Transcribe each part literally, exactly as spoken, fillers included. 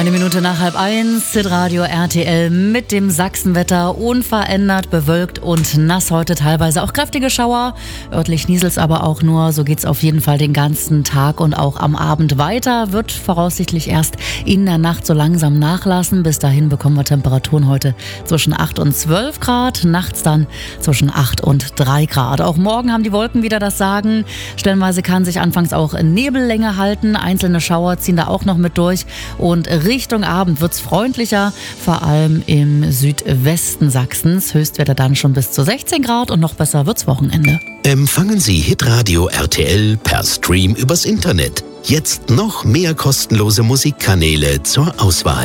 Eine Minute nach halb eins, Hitradio R T L mit dem Sachsenwetter, unverändert, bewölkt und nass heute, teilweise auch kräftige Schauer. Örtlich nieselt's aber auch nur, so geht's auf jeden Fall den ganzen Tag und auch am Abend weiter. Wird voraussichtlich erst in der Nacht so langsam nachlassen. Bis dahin bekommen wir Temperaturen heute zwischen acht und zwölf Grad, nachts dann zwischen acht und drei Grad. Auch morgen haben die Wolken wieder das Sagen. Stellenweise kann sich anfangs auch Nebellänge halten, einzelne Schauer ziehen da auch noch mit durch und Richtung Abend wird's freundlicher, vor allem im Südwesten Sachsens. Höchstwerte dann schon bis zu sechzehn Grad und noch besser wird's Wochenende. Empfangen Sie Hitradio R T L per Stream übers Internet. Jetzt noch mehr kostenlose Musikkanäle zur Auswahl.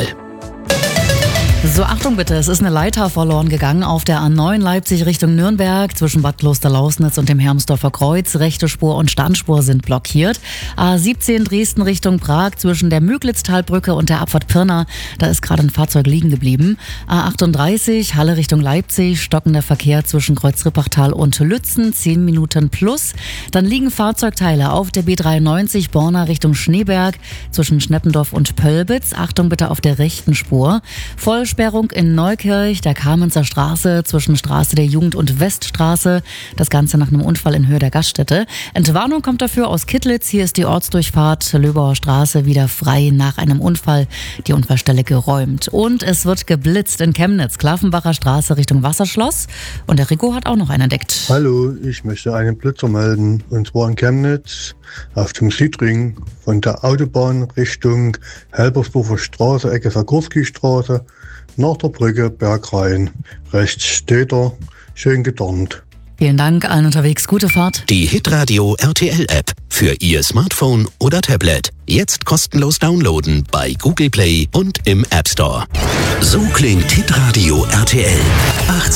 So, Achtung bitte, es ist eine Leiter verloren gegangen auf der A neun Leipzig Richtung Nürnberg zwischen Bad Klosterlausnitz und dem Hermsdorfer Kreuz. Rechte Spur und Standspur sind blockiert. A siebzehn Dresden Richtung Prag zwischen der Müglitztalbrücke und der Abfahrt Pirna, da ist gerade ein Fahrzeug liegen geblieben. A achtunddreißig Halle Richtung Leipzig, stockender Verkehr zwischen Kreuz-Rippachtal und Lützen, zehn Minuten plus. Dann liegen Fahrzeugteile auf der B dreiundneunzig Borna Richtung Schneeberg zwischen Schneppendorf und Pölbitz. Achtung bitte auf der rechten Spur. Vollsperrung in Neukirch, der Kamenzer Straße zwischen Straße der Jugend und Weststraße. Das Ganze nach einem Unfall in Höhe der Gaststätte. Entwarnung kommt dafür aus Kittlitz. Hier ist die Ortsdurchfahrt Löbauer Straße wieder frei nach einem Unfall. Die Unfallstelle geräumt. Und es wird geblitzt in Chemnitz. Klaffenbacher Straße Richtung Wasserschloss. Und der Rico hat auch noch einen entdeckt. Hallo, ich möchte einen Blitzer melden. Und zwar in Chemnitz auf dem Südring von der Autobahn Richtung Helbersdorfer Straße, Ecke Sakurski-Straße. Nach der Brücke Bergrhein. Rechts steht er, schön gedornt. Vielen Dank, allen unterwegs, gute Fahrt. Die Hitradio R T L App für Ihr Smartphone oder Tablet. Jetzt kostenlos downloaden bei Google Play und im App Store. So klingt Hitradio R T L. achtzehn